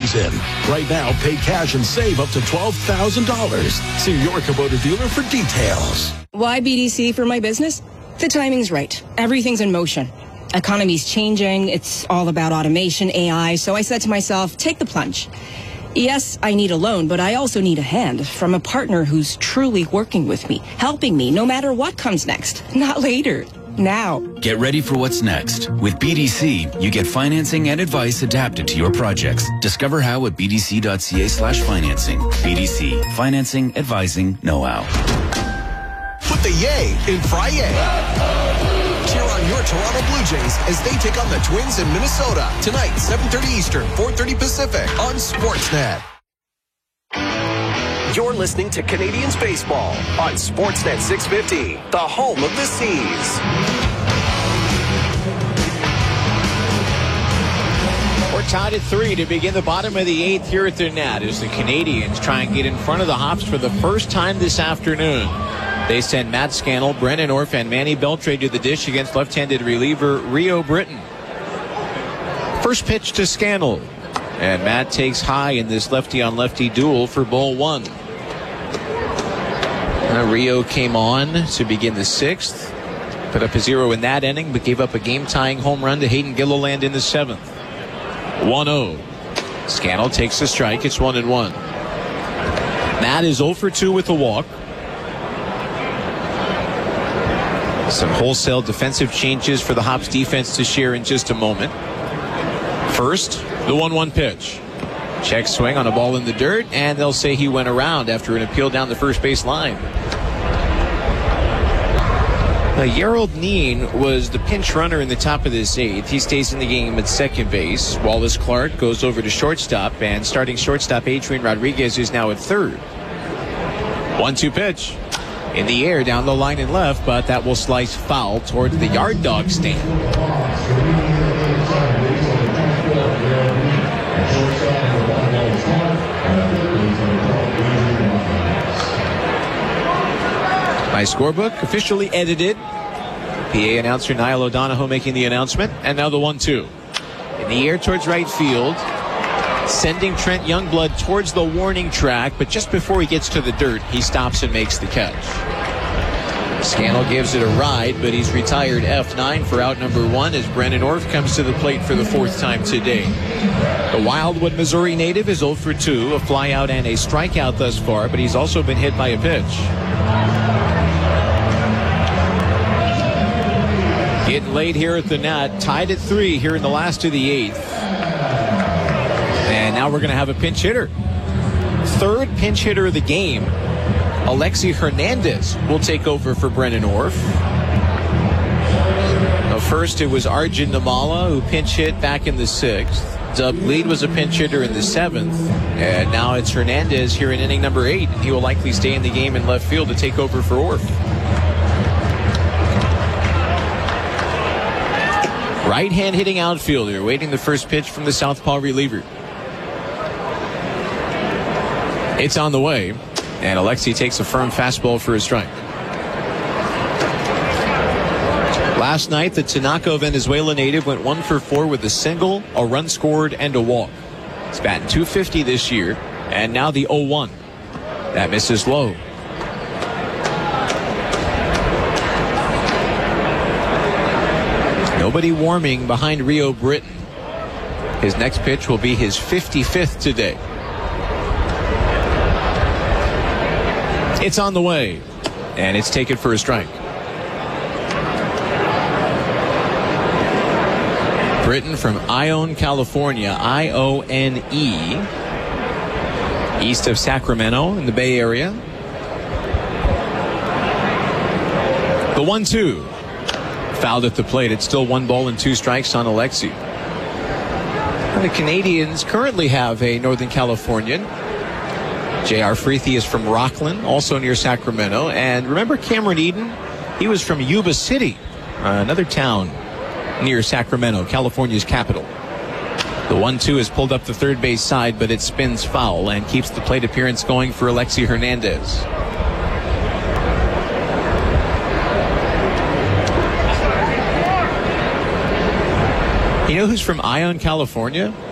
season. Right now, pay cash and save up to $12,000. See your Kubota dealer for details. Why BDC for my business? The timing's right. Everything's in motion. Economy's changing. It's all about automation, AI. So I said to myself, take the plunge. Yes, I need a loan, but I also need a hand from a partner who's truly working with me, helping me no matter what comes next. Not later. Now. Get ready for what's next. With BDC, you get financing and advice adapted to your projects. Discover how at bdc.ca/financing. BDC. Financing, advising, know-how. Put the yay in Friday. Cheer on your Toronto Blue Jays as they take on the Twins in Minnesota tonight, 7:30 Eastern, 4:30 Pacific on Sportsnet. You're listening to Canadians Baseball on Sportsnet 650, the home of the Seas. We're tied at 3 to begin the bottom of the 8th here at the net as the Canadians try and get in front of the Hops for the first time this afternoon. They send Matt Scannell, Brennan Orff, and Manny Beltre to the dish against left-handed reliever Rio Britton. First pitch to Scannell. And Matt takes high in this lefty-on-lefty duel for ball 1. Rio came on to begin the 6th. Put up a 0 in that inning, but gave up a game-tying home run to Hayden Gilliland in the 7th. 1-0. Scannell takes the strike. It's 1-1. Matt is 0 for 2 with a walk. Some wholesale defensive changes for the Hops defense to share in just a moment. First, the 1-1 pitch. Check swing on a ball in the dirt, and they'll say he went around after an appeal down the first base line. Gerald Neen was the pinch runner in the top of this 8th. He stays in the game at second base. Wallace Clark goes over to shortstop, and starting shortstop Adrian Rodriguez is now at third. 1-2 pitch. In the air down the line and left, but that will slice foul towards the yard dog stand. My scorebook officially edited. PA announcer Niall O'Donoghue making the announcement. And now the 1-2. In the air towards right field. Sending Trent Youngblood towards the warning track. But just before he gets to the dirt, he stops and makes the catch. Scannell gives it a ride, but he's retired F9 for out number 1 as Brennan Orff comes to the plate for the 4th time today. The Wildwood, Missouri native is 0 for 2, a flyout and a strikeout thus far, but he's also been hit by a pitch. Getting late here at the net, tied at 3 here in the last of the 8th. And now we're going to have a pinch hitter. Third pinch hitter of the game. Alexi Hernandez will take over for Brennan Orff. First, it was Arjun Namala who pinch hit back in the 6th. Doug Lead was a pinch hitter in the 7th. And now it's Hernandez here in inning number 8. He will likely stay in the game in left field to take over for Orff. Right-hand hitting outfielder waiting the first pitch from the southpaw reliever. It's on the way, and Alexi takes a firm fastball for a strike. Last night, the Tinaco, Venezuela native went 1 for 4 with a single, a run scored, and a walk. He's batting .250 this year, and now the 0-1. That misses low. Nobody warming behind Rio Britton. His next pitch will be his 55th today. It's on the way, and it's taken for a strike. Britton from Ione, California, I-O-N-E, east of Sacramento in the Bay Area. The 1-2. Fouled at the plate. It's still 1 ball and 2 strikes on Alexi. And the Canadians currently have a Northern Californian. J.R. Freethy is from Rockland, also near Sacramento. And remember Cameron Eden? He was from Yuba City, another town near Sacramento, California's capital. The 1-2 is pulled up the third base side, but it spins foul and keeps the plate appearance going for Alexi Hernandez. You know who's from Ione, California?